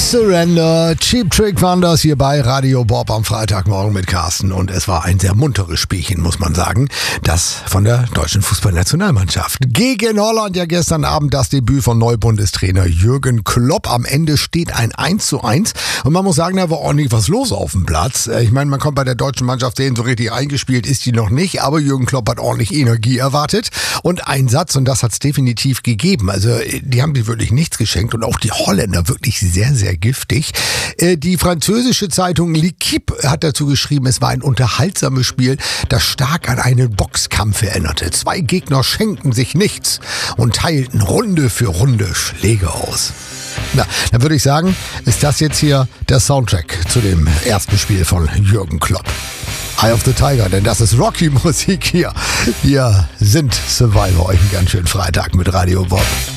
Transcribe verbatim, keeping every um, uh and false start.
Surrender. Cheap Trick waren das hier bei Radio Bob am Freitagmorgen mit Carsten. Und es war ein sehr munteres Spielchen, muss man sagen. Das von der deutschen Fußballnationalmannschaft. Gegen Holland ja gestern Abend das Debüt von Neubundestrainer Jürgen Klopp. Am Ende steht ein eins zu eins. Und man muss sagen, da war ordentlich was los auf dem Platz. Ich meine, man konnte bei der deutschen Mannschaft sehen, so richtig eingespielt ist die noch nicht. Aber Jürgen Klopp hat ordentlich Energie erwartet. Und Einsatz, und das hat es definitiv gegeben. Also die haben sich wirklich nichts geschenkt. Und auch die Holländer wirklich sehr, sehr giftig. Die französische Zeitung L'Équipe hat dazu geschrieben, es war ein unterhaltsames Spiel, das stark an einen Boxkampf erinnerte. Zwei Gegner schenkten sich nichts und teilten Runde für Runde Schläge aus. Na, dann würde ich sagen, ist das jetzt hier der Soundtrack zu dem ersten Spiel von Jürgen Klopp. Eye of the Tiger, denn das ist Rocky-Musik hier. Wir sind Survivor, euch einen ganz schönen Freitag mit Radio Bob.